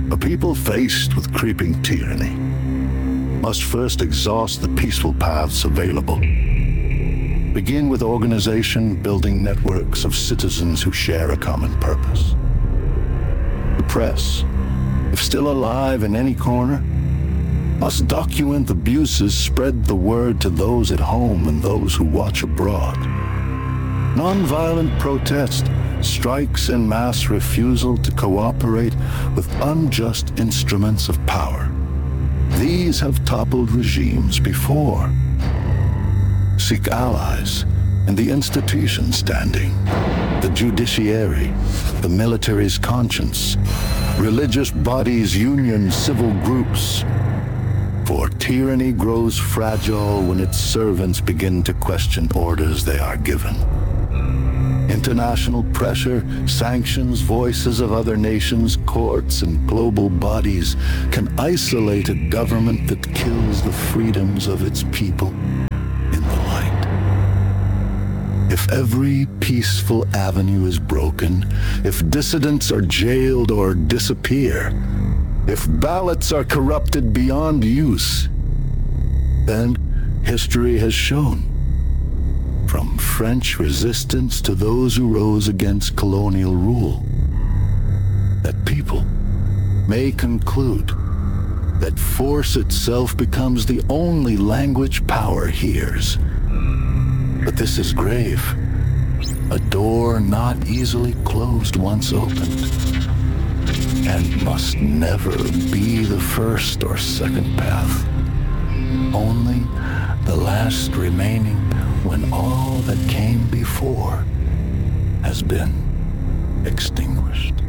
A people faced with creeping tyranny must first exhaust the peaceful paths available. Begin with organization, building networks of citizens who share a common purpose. The press, if still alive in any corner, must document abuses, spread the word to those at home and those who watch abroad. Nonviolent protest, strikes and mass refusal to cooperate with unjust instruments of power. These have toppled regimes before. Seek allies in the institutions standing, the judiciary, the military's conscience, religious bodies, unions, civil groups. For tyranny grows fragile when its servants begin to question orders they are given. International pressure, sanctions, voices of other nations, courts, and global bodies can isolate a government that kills the freedoms of its people in the light. If every peaceful avenue is broken, if dissidents are jailed or disappear, if ballots are corrupted beyond use, then history has shown, from French resistance to those who rose against colonial rule, that people may conclude that force itself becomes the only language power hears. But this is grave, a door not easily closed once opened, and must never be the first or second path, only the last remaining when all that came before has been extinguished.